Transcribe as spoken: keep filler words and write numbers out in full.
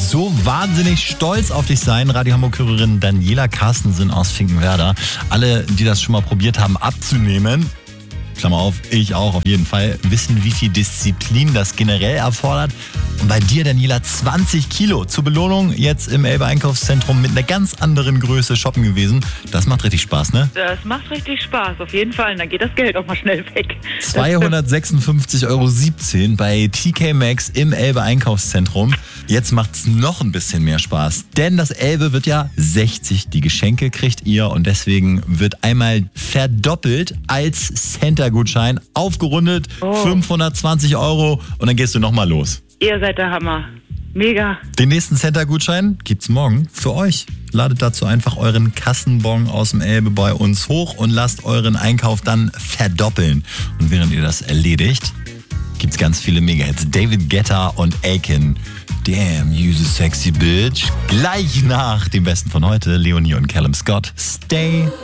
so wahnsinnig stolz auf dich sein. Radio Hamburg-Hörerin Daniela Carstensen aus Finkenwerder. Alle, die das schon mal probiert haben abzunehmen, Klammer auf, ich auch auf jeden Fall, wissen, wie viel Disziplin das generell erfordert. Und bei dir, Daniela, zwanzig Kilo. Zur Belohnung jetzt im Elbe Einkaufszentrum mit einer ganz anderen Größe shoppen gewesen. Das macht richtig Spaß, ne? Das macht richtig Spaß, auf jeden Fall. Und dann geht das Geld auch mal schnell weg. zweihundertsechsundfünfzig Euro siebzehn bei T K Maxx im Elbe Einkaufszentrum. Jetzt macht's noch ein bisschen mehr Spaß, denn das Elbe wird ja sechzig. Die Geschenke kriegt ihr und deswegen wird einmal verdoppelt als Center-Gutschein aufgerundet, oh. fünfhundertzwanzig Euro und dann gehst du nochmal los. Ihr seid der Hammer. Mega. Den nächsten Center-Gutschein gibt's morgen für euch. Ladet dazu einfach euren Kassenbon aus dem Elbe bei uns hoch und lasst euren Einkauf dann verdoppeln. Und während ihr das erledigt, gibt's ganz viele Mega-Hits. David Guetta und Aiken. Damn, you the sexy bitch. Gleich nach dem Besten von heute, Leonie und Callum Scott. Stay